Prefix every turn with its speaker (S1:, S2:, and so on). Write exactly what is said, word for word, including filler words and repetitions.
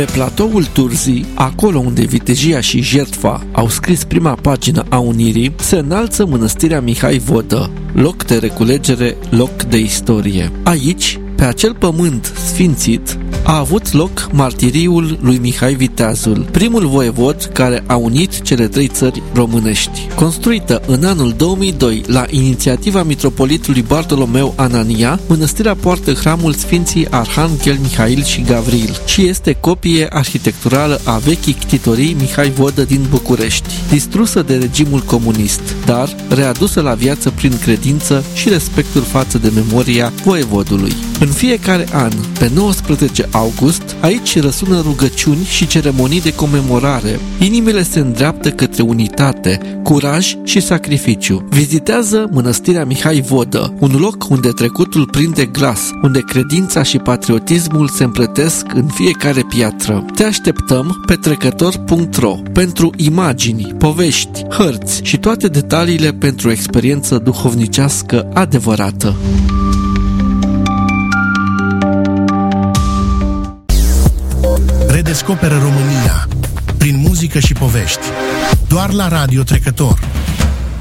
S1: Pe platoul Turzii, acolo unde vitejia și jertfa au scris prima pagină a unirii, se înalță mănăstirea Mihai Vodă, loc de reculegere, loc de istorie. Aici, pe acel pământ sfințit, a avut loc martiriul lui Mihai Viteazul, primul voievod care a unit cele trei țări românești. Construită în anul două mii doi la inițiativa mitropolitului Bartolomeu Anania, mănăstirea poartă hramul Sfinții Arhanghel Mihail și Gavril și este copie arhitecturală a vechii ctitorii Mihai Vodă din București, distrusă de regimul comunist, dar readusă la viață prin credință și respectul față de memoria voievodului. În fiecare an, pe nouăsprezece august, aici răsună rugăciuni și ceremonii de comemorare. Inimile se îndreaptă către unitate, curaj și sacrificiu. Vizitează mănăstirea Mihai Vodă, un loc unde trecutul prinde glas, unde credința și patriotismul se împletesc în fiecare piatră. Te așteptăm pe trecător punct ro pentru imagini, povești, hărți și toate detaliile pentru o experiență duhovnicească adevărată.
S2: Redescoperă România prin muzică și povești. Doar la Radio Trecător.